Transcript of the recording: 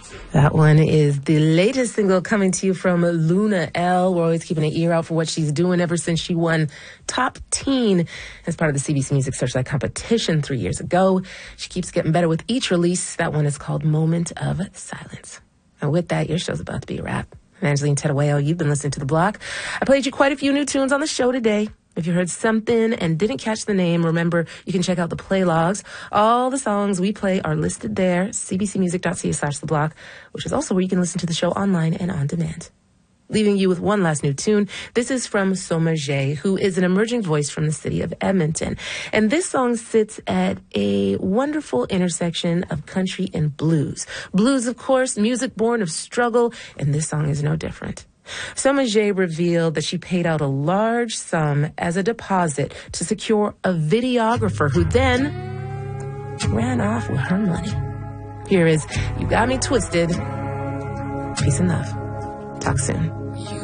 That one is the latest single coming to you from Luna L. We're always keeping an ear out for what she's doing ever since she won Top Teen as part of the CBC Music Searchlight competition 3 years ago. She keeps getting better with each release. That one is called Moment of Silence. And with that, your show's about to be a wrap. I'm Angeline Tedawayo. You've been listening to The Block. I played you quite a few new tunes on the show today. If you heard something and didn't catch the name, remember, you can check out the play logs. All the songs we play are listed there, cbcmusic.ca/theblock, which is also where you can listen to the show online and on demand. Leaving you with one last new tune. This is from Soma J, who is an emerging voice from the city of Edmonton. And this song sits at a wonderful intersection of country and blues. Blues, of course, music born of struggle, and this song is no different. Soma J revealed that she paid out a large sum as a deposit to secure a videographer who then ran off with her money. Here is You Got Me Twisted. Peace and love. Talk soon.